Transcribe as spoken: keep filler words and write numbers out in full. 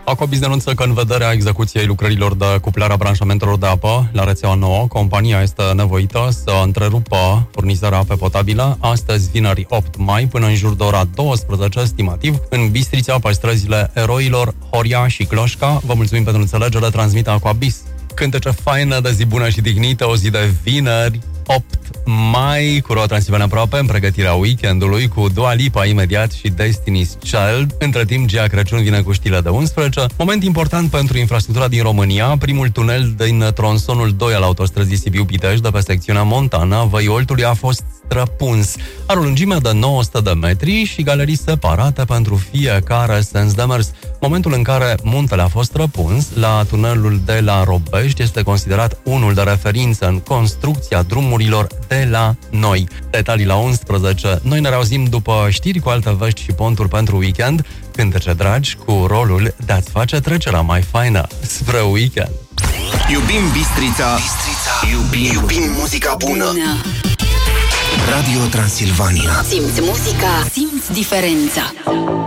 Aquabis denunță că în vederea execuției lucrărilor de cuplare a branșamentelor de apă la rețeaua nouă, compania este nevoită să întrerupă furnizarea apei potabile astăzi, vineri opt mai, până în jur de ora douăsprezece, estimativ, în Bistrița, pe străzile Eroilor, Horia și Cloșca. Vă mulțumim pentru înțelegere, transmite Aquabis. Cântece faină de zi bună și dignită, o zi de vineri, opt mai, cu Roa Transilvania aproape, în pregătirea weekendului, cu Dua Lipa imediat și Destiny's Child. Între timp, Gia Crăciun vine cu știle de unsprezece. Moment important pentru infrastructura din România, primul tunel din tronsonul doi al autostrăzii Sibiu-Pitești, de pe secțiunea Montana, Văioltului, a fost străpuns. Are o lungime de nouă sute de metri și galerii separate pentru fiecare sens de mers. Momentul în care muntele a fost străpuns, la tunelul de la Robești, este considerat unul de referință în construcția drumurilor de la noi. Detalii la unsprezece. Noi ne reauzim după știri cu alte vești și ponturi pentru weekend, cântece dragi cu rolul de a-ți face trecerea mai faină spre weekend. Iubim Bistrița, Bistrița. Iubim, iubim muzica bună. bună. Radio Transilvania. Simți muzica, simți diferența.